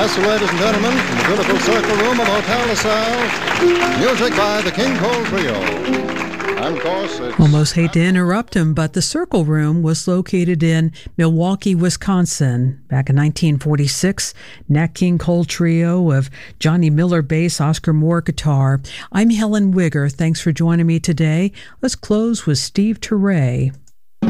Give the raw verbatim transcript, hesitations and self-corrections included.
Yes, ladies and gentlemen, from the beautiful Circle Room of Hotel LaSalle, music by the King Cole Trio. And of course, it's... Almost hate to interrupt him, but the Circle Room was located in Milwaukee, Wisconsin. Back in nineteen forty-six, Nat King Cole Trio of Johnny Miller bass, Oscar Moore guitar. I'm Helen Wigger. Thanks for joining me today. Let's close with Steve Turre.